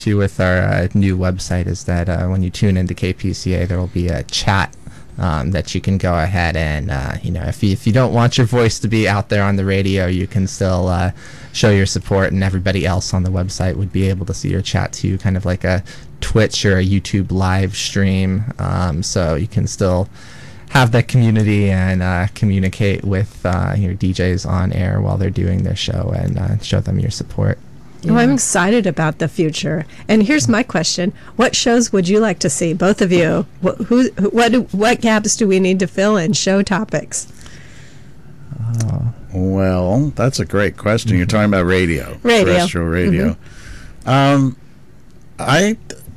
with our new website is that when you tune into KPCA, there will be a chat that you can go ahead and, if you don't want your voice to be out there on the radio, you can still show your support, and everybody else on the website would be able to see your chat too, kind of like a Twitch or a YouTube live stream. So you can still have that community and communicate with your DJs on air while they're doing their show and show them your support. Yeah. Well, I'm excited about the future. And here's my question. What shows would you like to see, both of you? What gaps do we need to fill in show topics? Well, that's a great question. You're talking about radio. Terrestrial radio. I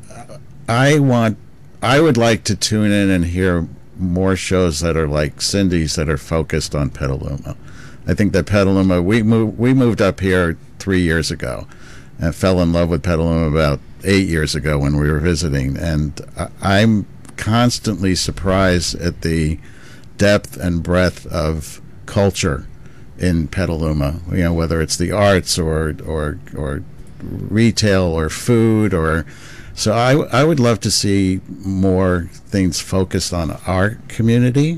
would like to tune in and hear more shows that are like Cindy's that are focused on Petaluma. I think that Petaluma, we moved up here 3 years ago and fell in love with Petaluma about 8 years ago when we were visiting, and I'm constantly surprised at the depth and breadth of culture in Petaluma, whether it's the arts or retail or food so I would love to see more things focused on our community.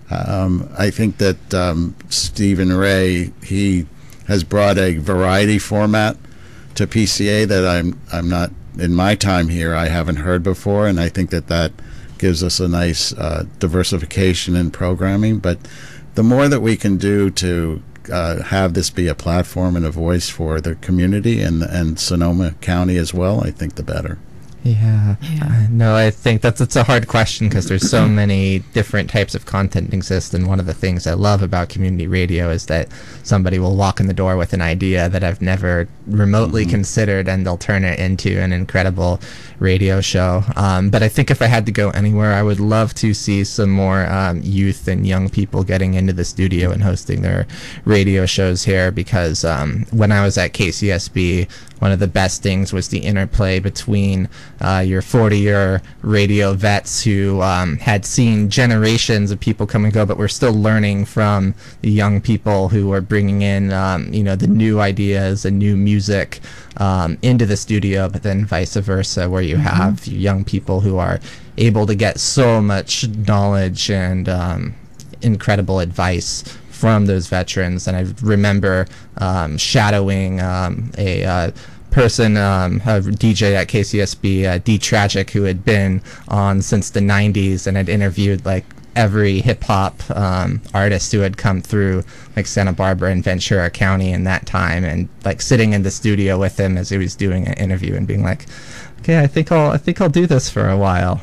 I think that Stephen Ray, he has brought a variety format to PCA that I'm not, in my time here, I haven't heard before, and I think that gives us a nice diversification in programming. But the more that we can do to have this be a platform and a voice for the community and Sonoma County as well, I think the better. Yeah. No, I think that's a hard question because there's so many different types of content exist, and one of the things I love about community radio is that somebody will walk in the door with an idea that I've never remotely considered, and they'll turn it into an incredible radio show. But I think if I had to go anywhere, I would love to see some more youth and young people getting into the studio and hosting their radio shows here, because when I was at KCSB, one of the best things was the interplay between your 40-year radio vets who had seen generations of people come and go, but were still learning from the young people who were bringing in, the new ideas and new music into the studio, but then vice versa, where you have young people who are able to get so much knowledge and incredible advice from those veterans. And I remember shadowing a person, a DJ at KCSB, D Tragic, who had been on since the 90s and had interviewed like every hip-hop artist who had come through like Santa Barbara and Ventura County in that time, and like sitting in the studio with him as he was doing an interview and being like, okay, I think I'll do this for a while.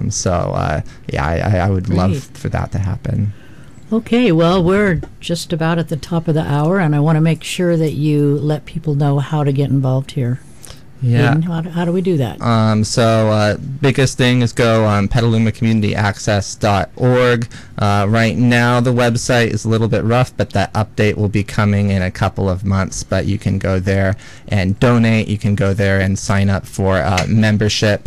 I would love for that to happen. Okay, well, we're just about at the top of the hour, and I want to make sure that you let people know how to get involved here. Yeah. Hayden, how do we do that? Biggest thing is go on PetalumaCommunityAccess.org. Right now, the website is a little bit rough, but that update will be coming in a couple of months. But you can go there and donate. You can go there and sign up for membership.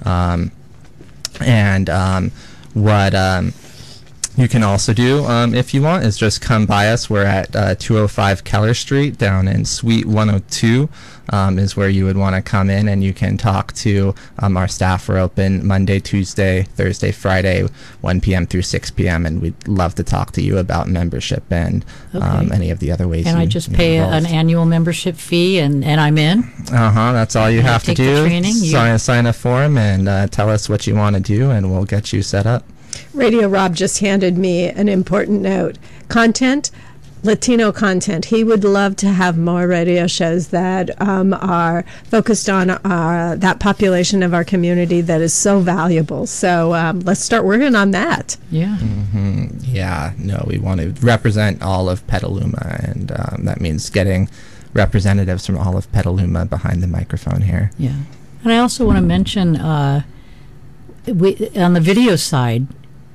You can also do, if you want, is just come by us. We're at 205 Keller Street down in Suite 102 is where you would want to come in, and you can talk to our staff. We're open Monday, Tuesday, Thursday, Friday, 1 p.m. through 6 p.m., and we'd love to talk to you about membership and any of the other ways. Can I just pay an annual membership fee and I'm in? That's all you have to do. Sign a form and tell us what you want to do, and we'll get you set up. Radio Rob just handed me an important note. Content, Latino content. He would love to have more radio shows that are focused on that population of our community that is so valuable. So let's start working on that. Yeah. Yeah. No, we want to represent all of Petaluma, and that means getting representatives from all of Petaluma behind the microphone here. Yeah. And I also want to mention on the video side,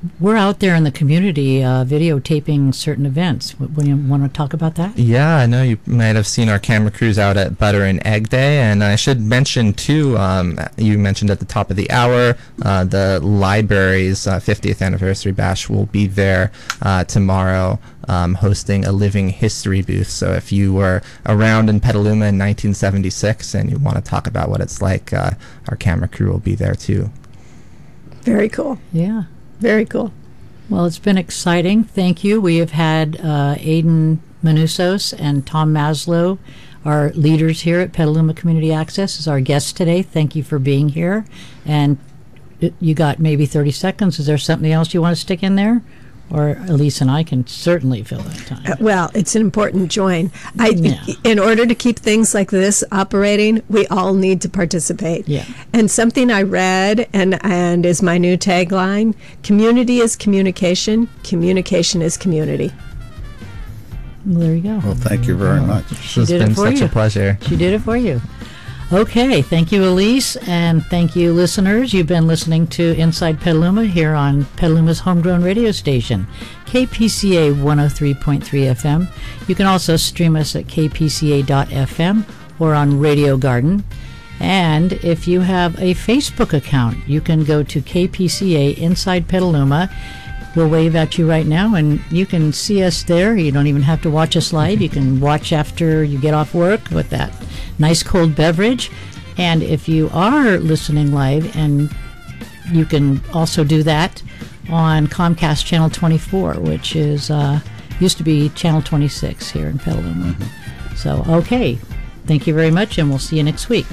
we're out there in the community videotaping certain events. Would you want to talk about that? Yeah, I know you might have seen our camera crews out at Butter and Egg Day, and I should mention too, you mentioned at the top of the hour, the library's 50th anniversary bash will be there tomorrow, hosting a living history booth. So if you were around in Petaluma in 1976 and you want to talk about what it's like, our camera crew will be there too. Very cool. Yeah. Very cool. Well, it's been exciting. Thank you. We have had Aiden Manusos and Tom Maslow, our leaders here at Petaluma Community Access, as our guests today. Thank you for being here. And you got maybe 30 seconds. Is there something else you want to stick in there? Or Elise and I can certainly fill that time. Well, it's an important join. Yeah. In order to keep things like this operating, we all need to participate. Yeah. And something I read and is my new tagline, community is communication, communication is community. Well, there you go. Well, thank you very much. This has did been it for such you. a pleasure. She did it for you. Okay, thank you, Elise, and thank you, listeners. You've been listening to Inside Petaluma here on Petaluma's homegrown radio station, KPCA 103.3 FM. You can also stream us at kpca.fm or on Radio Garden. And if you have a Facebook account, you can go to KPCA Inside Petaluma. We'll wave at you right now, and you can see us there. You don't even have to watch us live. You can watch after you get off work with that nice cold beverage. And if you are listening live, and you can also do that on Comcast Channel 24, which is used to be Channel 26 here in Petaluma. So, okay. Thank you very much, and we'll see you next week.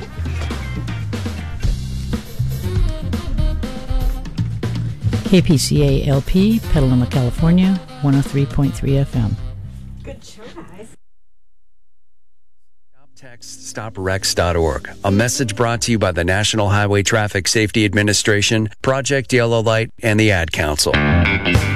KPCA LP, Petaluma, California, 103.3 FM. Good try. StopTextStopWrecks.org. A message brought to you by the National Highway Traffic Safety Administration, Project Yellow Light, and the Ad Council.